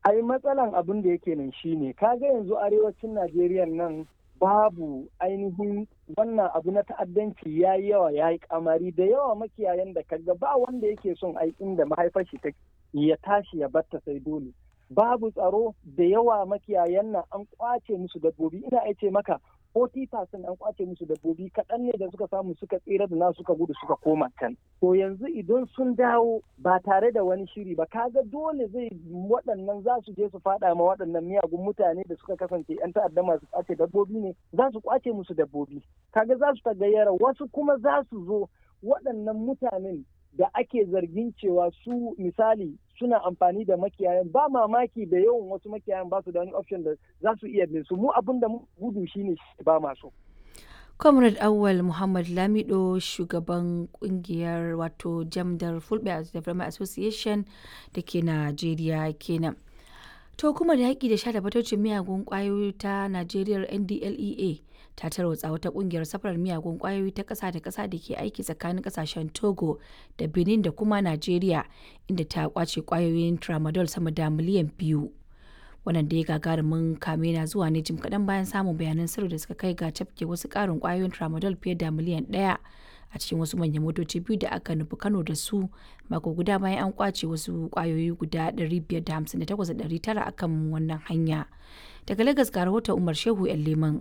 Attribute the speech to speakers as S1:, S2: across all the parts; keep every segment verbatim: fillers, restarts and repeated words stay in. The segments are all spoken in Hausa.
S1: Ai matsalan abin da yake nan shine kaga yanzu arewacin Najeriya nan babu ainihin wannan abu na ta'addanci ya yi yawa ya yi kamari da yawa makiyayan da kaga ba wanda yake son ai inda mahaifar shi ta ya tashi ya batta sai dole. Babu tsaro da yawa makiyayan nan an kwace musu dabbobi ina aice maka forty percent an kwace musu dabbobi kaɗan ne da suka samu suka tsira da na suka gudu suka koma can. To yanzu idan sun dawo ba tare da wani shiri ba kaga dole zai waɗannan za su je su faɗa ma waɗannan miyagun mutane da suka kasance 'yan ta'adda masu kwace dabbobi ne za su kwace musu dabbobi. Kaga za su tagayyara wasu kuma za su zo waɗannan mutanen da ake zargin cewa su misali suna amfani da makiyayan ba mamaki da yawan wasu makiyayan ba su da wani option da za su iya bin su mu abin da gudu shine ba masu.
S2: Comrade Awal Muhammad Lamido shugaban kungiyar wato Jamdar Fulbe Development Association da ke Najeriya kenan. To kuma da yaƙi da sha da fatocin miyagun ƙwayoyi ta Najeriya N D L E A ta tarwatsa wata ƙungiyar safarar miyagun ƙwayoyi ta ƙasa da ƙasa da ke aiki tsakanin ƙasashen Togo da Benin da kuma Najeriya inda ta ƙwace ƙwayoyin tramadol sama da miliyan biyu. Wannan da ya gagarumin kame na zuwa ne jim kaɗan bayan samun bayanan sirri da suka kai ga cafke wasu ƙarin ƙwayoyin tramadol fiye da miliyan ɗaya a cikin wasu manyan motoci biyu da aka nufi Kano da su mako guda bayan an kwace wasu ƙwayoyi guda ɗari biyar da hamsin da takwas da ɗari tara akan wannan hanya. Daga Lagos ga rahoton Umar Shehu ‘yan Leman.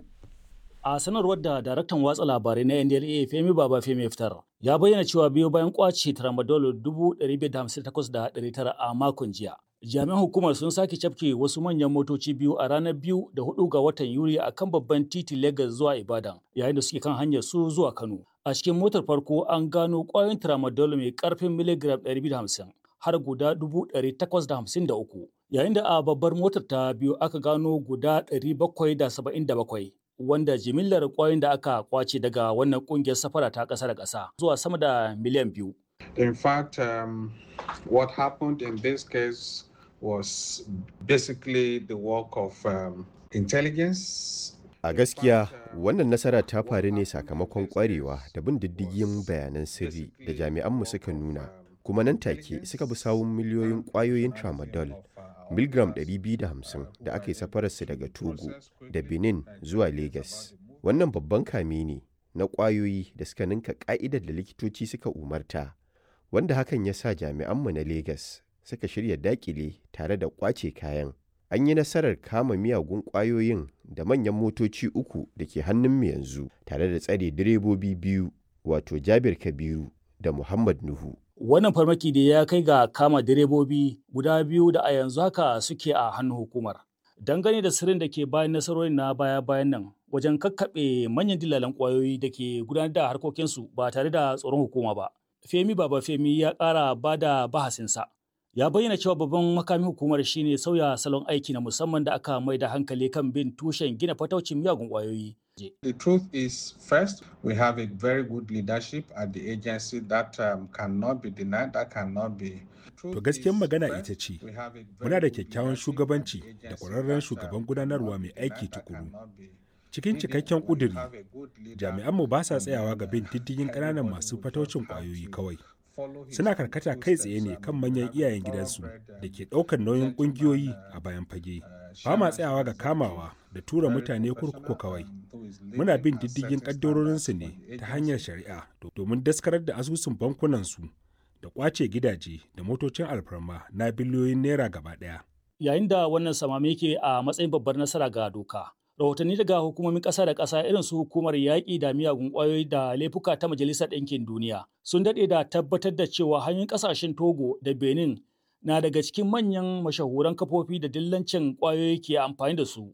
S3: A sanarwar da daraktan watsa labarai na N D L E A Femi Baba Femi fitar ya bayyana cewa biyo bayan kwace tramadol dubu ɗari biyar da hamsin da takwas da ɗari tara a makon jiya. Jami'an hukumar sun sake cafke wasu manyan motoci biyu a ranar biyu da hudu ga watan Yuli a kan babban titi Lagos zuwa Ibadan yayin da suke kan hanyar su zuwa Kano. A cikin motar farko an gano ƙwayoyin tramadol mai ƙarfin miligram ɗari biyu da hamsin har guda dubu ɗari takwas da hamsin da uku yayin da a babbar motar ta biyu aka gano guda ɗari bakwai da saba'in da bakwai. Wanda jimillar ƙwayoyin da aka kwace daga wannan ƙungiyar safara ta ƙasa da ƙasa zuwa sama da miliyan biyu.
S4: In fact, um, what happened in this case was basically the work of um, intelligence.
S5: A gaskiya, wannan nasara ta faru ne sakamakon ƙwarewa da bin diddigin bayanan sirri da jami'anmu suka nuna, kuma nan take suka bi sawun miliyoyin ƙwayoyin tramadol miligram ɗari biyu da hamsin da aka yi safararsu daga Togo da Benin zuwa Lagos. Wannan babban kame ne na ƙwayoyi da suka ninka ƙa'idar da likitoci suka umarta, wanda hakan ya sa jami'anmu na Lagos suka shirya daƙile tare da ƙwace kayan. An yi nasarar kama miyagun ƙwayoyin da manyan motoci uku da ke hannunmu yanzu tare da tsare direbobi biyu wato Jabir Kabiru da Muhammad Nuhu.
S3: Wannan farmaki da ya kai ga kama direbobi guda biyu da a yanzu haka suke a hannun hukumar. Dangane da sirrin da ke bayan nasarorin na baya-bayan nan wajen kakkaɓe manyan dillalan ƙwayoyi da ke gudanar da harkokinsu ba tare da tsoron hukuma ba. Femi Baba Femi ya ƙara ba da bahasinsa. Ya bayyana cewa babban makamin hukumar shine sauya salon aiki na musamman da aka mai da hankali kan bin tushen gina fataucin miyagun ƙwayoyi.
S4: The truth is, first, we have a very good leadership at the agency that um, cannot be denied, that cannot be.
S6: To gaskiyar magana ita ce, muna da kyakkyawan shugabanci da ƙwararren shugaban gudanarwa mai aiki tukuru. Cikin cikakken ƙuduri, jami'anmu ba sa tsayawa ga bin diddigin ƙananan masu fataucin ƙwayoyi kawai. Suna karkata kai tsaye ne kan manyan iyayen gidansu da ke ɗaukar nauyin ƙungiyoyi a bayan fage. Ba ma tsayawa ga kamawa da tura mutane kurkuku kawai. Muna bin diddigin ƙaddarorinsu ne ta hanyar shari'a domin daskarar da asusun bankunansu da ƙwace gidaje da motocin alfarma na biliyoyin naira gaba ɗaya.
S3: Yayin da wannan samame ke a matsayin babbar nasara ga doka. Rahotanni daga hukumomin ƙasa da ƙasa irin su hukumar yaƙi da miyagun ƙwayoyi da laifuka ta Majalisar Ɗinkin Duniya sun daɗe da tabbatar da cewa hanyoyin ƙasashen Togo da Benin na daga cikin manyan mashahuran kafofi da dillancin ƙwayoyi ke amfani da su.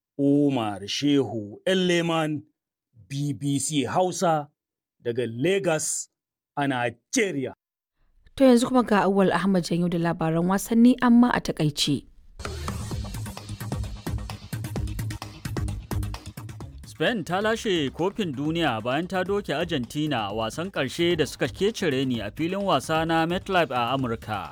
S3: Umar Shehu Leman B B C Hausa daga Lagos a Najeriya.
S2: To yanzu kuma ga Awwal Ahmad Janyo da labaran wasanni amma a takaice.
S7: Spain ta lashe kofin duniya bayan ta doke Argentina a wasan ƙarshe da suka kece reni a filin wasa na MetLife a Amurka.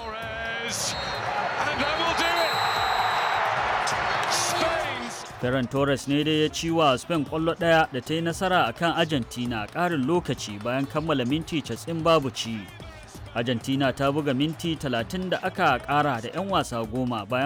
S7: Ferran Torres ne dai ya ci wa Spain ƙwallo ɗaya da ta yi nasara a kan Argentina ƙarin lokaci bayan kammala minti casa'in babu ci. Argentina ta buga minti talatin da aka ƙara da 'yan wasa goma bayan